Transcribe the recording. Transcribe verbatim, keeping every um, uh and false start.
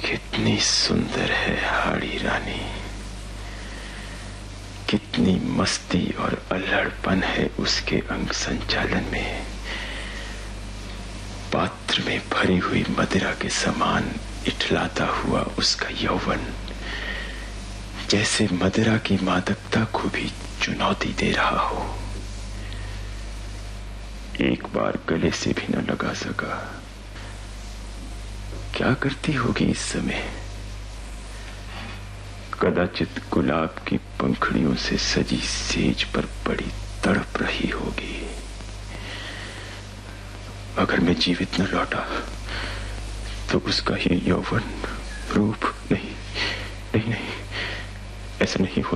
कितनी सुंदर है हाड़ी रानी, कितनी मस्ती और अल्हड़पन है उसके अंग संचालन में। पात्र में भरी हुई मदिरा के समान इठलाता हुआ उसका यौवन जैसे मदिरा की मादकता को भी चुनौती दे रहा हो। एक बार गले से भी न लगा सका। क्या करती होगी इस समय? कदाचित गुलाब की पंखड़ियों से सजी सेज पर बड़ी तड़प रही होगी। अगर मैं जीवित न लौटा तो उसका ये यौवन रूप नहीं नहीं नहीं ऐसा नहीं हो